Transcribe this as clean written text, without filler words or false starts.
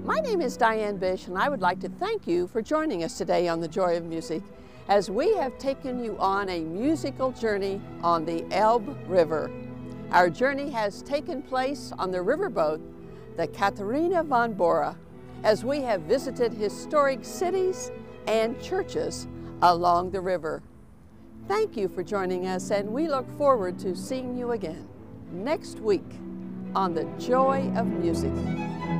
My name is Diane Bish, and I would like to thank you for joining us today on The Joy of Music as we have taken you on a musical journey on the Elbe River. Our journey has taken place on the riverboat, the Katharina von Bora, as we have visited historic cities and churches along the river. Thank you for joining us, and we look forward to seeing you again next week on The Joy of Music.